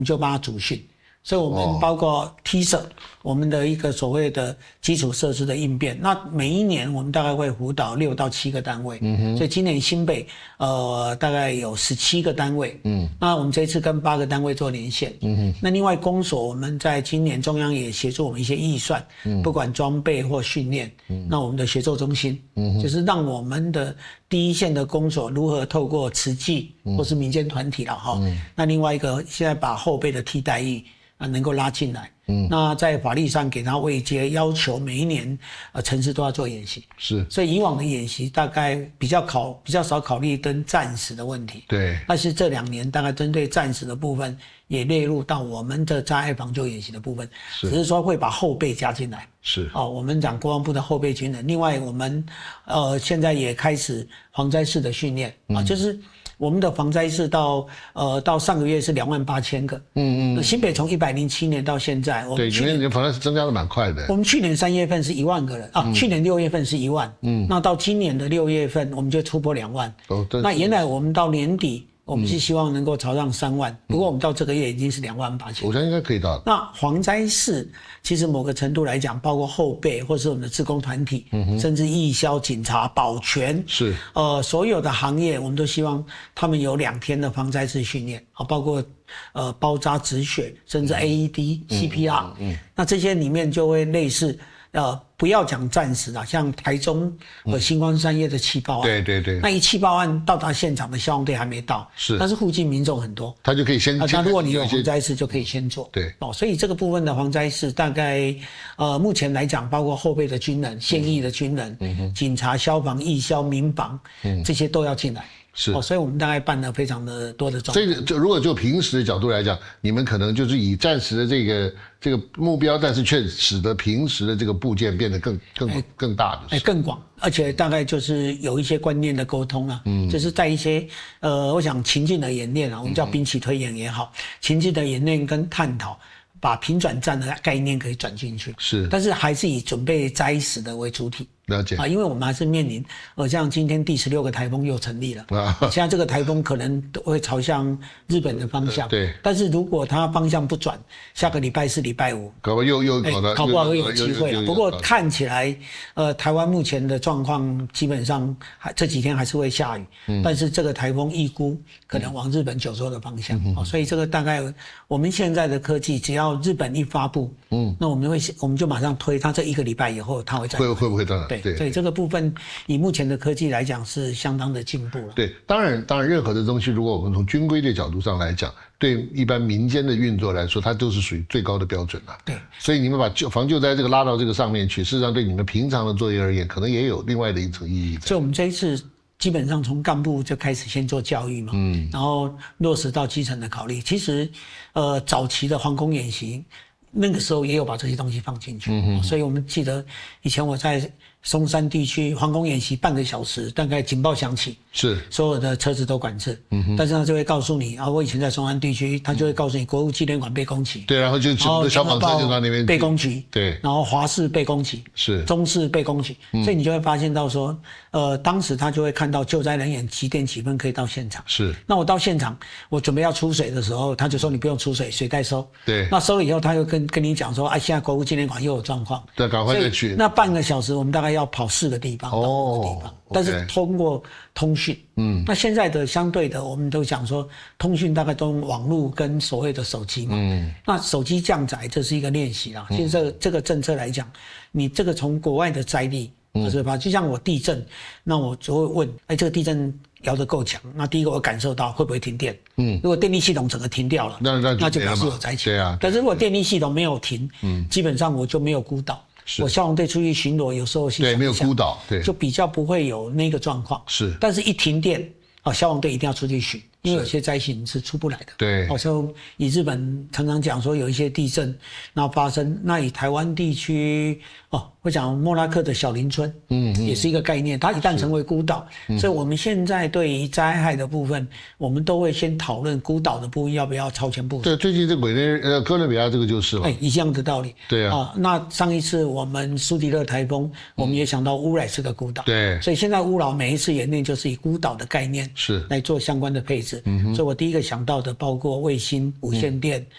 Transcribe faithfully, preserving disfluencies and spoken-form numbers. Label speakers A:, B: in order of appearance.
A: 们就帮他组训。所以我们包括 T S A、哦、我们的一个所谓的基础设施的应变，那每一年我们大概会辅导六到七个单位，嗯哼，所以今年新北呃大概有十七个单位，嗯，那我们这次跟八个单位做连线，嗯哼，那另外公所我们在今年中央也协助我们一些预算，嗯，不管装备或训练，嗯，那我们的协作中心，嗯，就是让我们的第一线的公所如何透过慈济或是民间团体了哈，嗯，那另外一个现在把后备的替代役啊，能够拉进来，嗯，那在法律上给他位阶，要求每一年，呃，城市都要做演习，
B: 是，
A: 所以以往的演习大概比较考比较少考虑跟战时的问题，
B: 对，
A: 但是这两年大概针对战时的部分也列入到我们的灾害防救演习的部分，是，只是说会把后备加进来，
B: 是，
A: 哦，我们讲国防部的后备军人，另外我们呃现在也开始防灾式的训练啊，嗯，就是我们的防灾室到呃到上个月是两万八千个，嗯嗯，新北从一百零七年到现在，我们
B: 对，因为你的防灾室增加的蛮快的。
A: 我们去年三月份是一万个人啊，嗯，去年六月份是一万，嗯，那到今年的六月份我们就突破两万。哦，那原来我们到年底我们是希望能够朝上三万，嗯，不过我们到这个月已经是两万八千。
B: 我想应该可以到。
A: 那防灾室其实某个程度来讲，包括后备或是我们的志工团体，嗯，甚至义消、警察、保全，是呃所有的行业，我们都希望他们有两天的防灾式训练啊，包括呃包扎止血，甚至 A E D、C P R，嗯嗯嗯，那这些里面就会类似。呃，不要讲战时啦，像台中和新光三越的气爆案，
B: 对对对，
A: 那一气爆案到达现场的消防队还没到，是，但是附近民众很多，
B: 他就可以先，
A: 那、呃、如果你有防灾室就可以先做，
B: 对，
A: 哦，所以这个部分的防灾室大概，呃，目前来讲，包括后备的军人、现役的军人、嗯、警察、消防、义消、民防，嗯，这些都要进来。是，哦，所以我们大概办了非常的多的状况。
B: 这个就如果就平时的角度来讲，你们可能就是以战时的这个这个目标，但是却使得平时的这个部件变得更更、欸、更大的，
A: 哎、欸，更广，而且大概就是有一些观念的沟通啊，嗯，就是在一些呃，我想情境的演练啊，我们叫兵棋推演也好，嗯，情境的演练跟探讨。把平转战的概念可以转进去，是，但是还是以准备灾死的为主体。
B: 了解啊，
A: 因为我们还是面临，呃，像今天第十六个台风又成立了，啊，现在这个台风可能都会朝向日本的方向，对。但是如果它方向不转，下个礼拜四、礼拜五，
B: 搞不好又又搞
A: 得，搞不好又有机会了。不过看起来，呃，台湾目前的状况基本上还这几天还是会下雨，嗯，但是这个台风预估可能往日本九州的方向，嗯，哦，所以这个大概我们现在的科技，只要日本一发布，嗯，那我们会我们就马上推，它这一个礼拜以后它会再
B: 会会不会到哪？
A: 对。对，所以这个部分以目前的科技来讲是相当的进步了。
B: 对，当然，当然，任何的东西，如果我们从军规的角度上来讲，对一般民间的运作来说，它都是属于最高的标准了。对，所以你们把救防救灾这个拉到这个上面去，事实上对你们平常的作业而言，可能也有另外的一层意义。
A: 所以我们这一次基本上从干部就开始先做教育嘛，嗯，然后落实到基层的考虑。其实，呃，早期的防空演习。那个时候也有把这些东西放进去，嗯，所以我们记得以前我在松山地区防空演习半个小时，大概警报响起，是所有的车子都管制，嗯，但是他就会告诉你啊，我以前在松山地区，他就会告诉你国务纪念馆被攻击，
B: 对，然后就整个消防车就到那边
A: 被攻击，
B: 对，
A: 然后华视被攻击，是中视被攻击，嗯，所以你就会发现到说，呃，当时他就会看到救灾人员几点几分可以到现场，是，那我到现场，我准备要出水的时候，他就说你不用出水，水代收，对，那收了以后，他又跟跟你讲说，啊，现在国务纪念馆又有状况，
B: 对，赶快再去，
A: 那半个小时我们大概要跑四个地方，哦，到五个地方，但是通过通讯，嗯，那现在的相对的，我们都讲说，通讯大概都用网络跟所谓的手机嘛，嗯，那手机降载这是一个练习啦，其实这个这个政策来讲，你这个从国外的灾例，嗯，是吧？就像我地震，那我就会问，哎，这个地震摇得够强，那第一个我感受到会不会停电，嗯，如果电力系统整个停掉了，那那那就表示有灾情，对啊，但是如果电力系统没有停，嗯，基本上我就没有孤岛。我消防队出去巡逻，有时候
B: 对没有孤岛，对，
A: 就比较不会有那个状况。是，但是一停电啊，消防队一定要出去巡，因为有些灾情是出不来的。对，好像以日本常常讲说有一些地震，然后发生，那以台湾地区哦，我讲莫拉克的小林村，嗯，也是一个概念。它一旦成为孤岛，所以我们现在对于灾害的部分，我们都会先讨论孤岛的部分要不要超前部署。
B: 对，最近这委内呃哥伦比亚这个就是了，
A: 哎，一样的道理。对啊，啊，那上一次我们苏迪勒台风，我们也想到乌来是个孤岛，对，所以现在乌老每一次演练就是以孤岛的概念是来做相关的配置。嗯，所以我第一个想到的包括卫星、无线电。